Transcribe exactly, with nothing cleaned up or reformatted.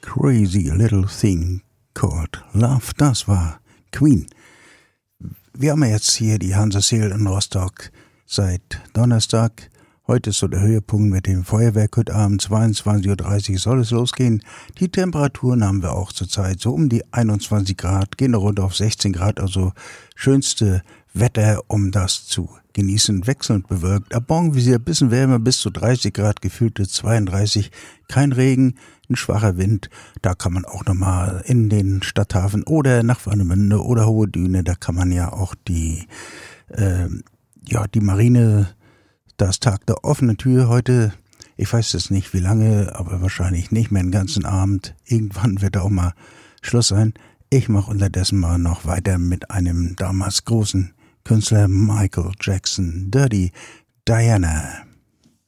Crazy Little Thing Called Love, das war Queen. Wir haben jetzt hier die Hansa Sail in Rostock seit Donnerstag. Heute ist so der Höhepunkt mit dem Feuerwerk. Heute Abend zweiundzwanzig Uhr dreißig soll es losgehen. Die Temperaturen haben wir auch zurzeit so um die einundzwanzig Grad, gehen runter auf sechzehn Grad, also schönste Wetter, um das zu genießen. Wechselnd bewölkt. Ab morgen wieder ein bisschen wärmer, bis zu dreißig Grad, gefühlte zweiunddreißig. Kein Regen, ein schwacher Wind. Da kann man auch nochmal in den Stadthafen oder nach Warnemünde oder Hohe Düne, da kann man ja auch die, äh, ja, die Marine, das Tag der offenen Tür heute, ich weiß jetzt nicht wie lange, aber wahrscheinlich nicht mehr den ganzen Abend. Irgendwann wird da auch mal Schluss sein. Ich mache unterdessen mal noch weiter mit einem damals großen Künstler Michael Jackson, Dirty Diana.